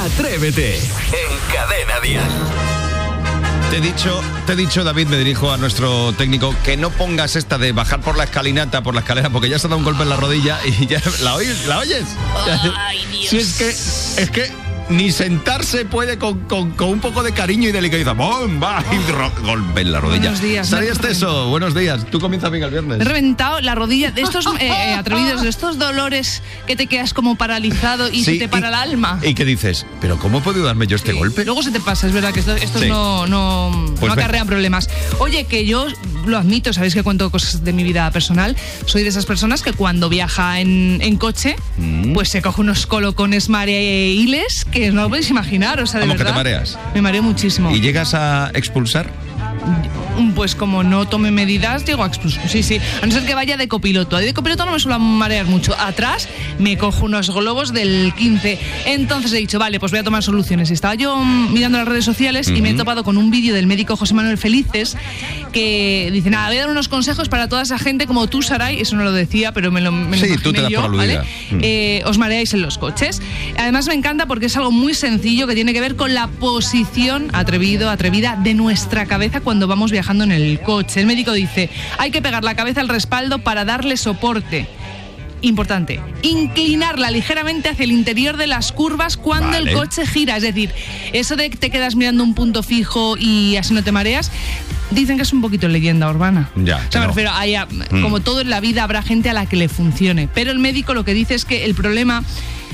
Atrévete en Cadena Dial. Te he dicho, David, me dirijo a nuestro técnico, que no pongas esta de bajar por la escalinata, por la escalera, porque ya se ha dado un golpe en la rodilla y ya ¿la oyes? Ay, Dios. Sí, es que ni sentarse puede con un poco de cariño y delicadeza. ¡Bomba! Y golpe en la rodilla. Buenos días. ¿Sabías eso? Buenos días. Tú comienzas bien el viernes. Me he reventado la rodilla de estos atrevidos, de estos dolores que te quedas como paralizado y se te para el alma. ¿Y qué dices? ¿Pero cómo he podido darme yo este golpe? Luego se te pasa, es verdad que estos Sí. no Pues acarrean problemas. Oye, que yo lo admito, sabéis que cuento cosas de mi vida personal. Soy de esas personas que cuando viaja en coche, pues se coge unos colocones mareiles que no lo podéis imaginar, o sea, de ¿Cómo que verdad. te mareas? Me mareo muchísimo. ¿Y llegas a expulsar? Pues como no tome medidas, llego a expulsión. Sí. A no ser que vaya de copiloto. De copiloto no me suelo marear mucho. Atrás me cojo unos globos del 15. Entonces he dicho, vale, pues voy a tomar soluciones. Y estaba yo mirando las redes sociales y me he topado con un vídeo del médico José Manuel Felices que dice, nada, voy a dar unos consejos para toda esa gente como tú, Saray. Eso no lo decía, pero me lo imaginé tú te das yo, por aludida. ¿vale? Os mareáis en los coches. Además me encanta porque es algo muy sencillo que tiene que ver con la posición atrevida de nuestra cabeza cuando vamos viajando en el coche. El médico dice, hay que pegar la cabeza al respaldo para darle soporte. Importante, inclinarla ligeramente hacia el interior de las curvas cuando el coche gira. Es decir, eso de que te quedas mirando un punto fijo y así no te mareas, dicen que es un poquito leyenda urbana. Ya, o sea, me refiero a, como todo en la vida habrá gente a la que le funcione. Pero el médico lo que dice es que el problema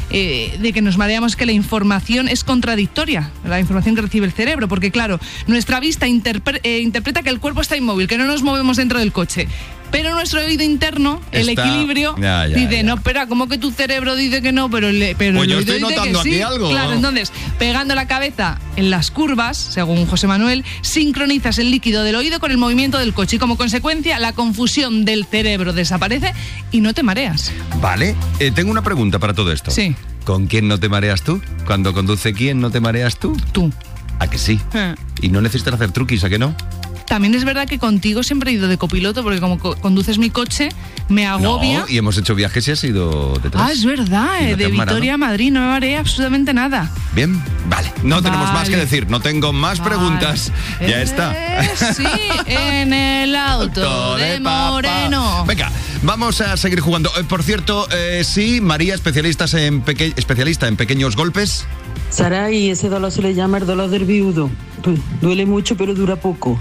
de que nos mareamos es que la información es contradictoria, la información que recibe el cerebro, porque claro, nuestra vista interpreta que el cuerpo está inmóvil, que no nos movemos dentro del coche, pero nuestro oído interno, el equilibrio, dice, no, espera, ¿cómo que tu cerebro dice que no? Pero pues yo estoy notando aquí sí. algo. Claro, entonces, pegando la cabeza en las curvas, según José Manuel, sincronizas el líquido del oído con el movimiento del coche y como consecuencia la confusión del cerebro desaparece y no te mareas. Vale, tengo una pregunta para todo esto. Sí. ¿Con quién no te mareas tú? ¿Cuando conduce quién no te mareas tú? Tú. ¿A que sí? Y no necesitas hacer truquis, ¿a que no? También es verdad que contigo siempre he ido de copiloto porque como conduces mi coche, me agobia. No, y hemos hecho viajes y has ido detrás. Ah, es verdad, ¿Y no te de has marado? Vitoria a Madrid no me mareé absolutamente nada. Bien, vale. No tenemos más que decir, no tengo más Vale. preguntas. Ya está. Sí, en el auto de Moreno. Venga, vamos a seguir jugando. Por cierto, sí, María, especialista en pequeños golpes. Saray, ese dolor se le llama el dolor del viudo. Duele mucho, pero dura poco.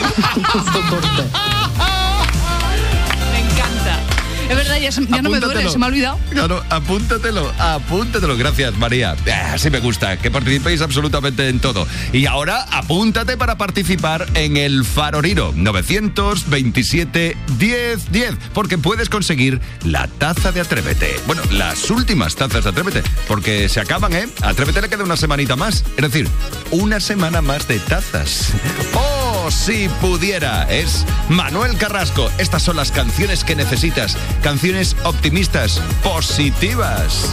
Soporta. Me encanta. Es verdad, ya no me duele, se me ha olvidado. Claro, apúntatelo. Gracias, María. Así me gusta, que participéis absolutamente en todo. Y ahora, apúntate para participar en el Faroriro 927 10 10, porque puedes conseguir la taza de Atrévete. Bueno, las últimas tazas de Atrévete, porque se acaban, ¿eh? A Atrévete le queda una semanita más. Es decir, una semana más de tazas. ¡Oh, si pudiera! Es Manuel Carrasco. Estas son las canciones que necesitas. Canciones optimistas, positivas.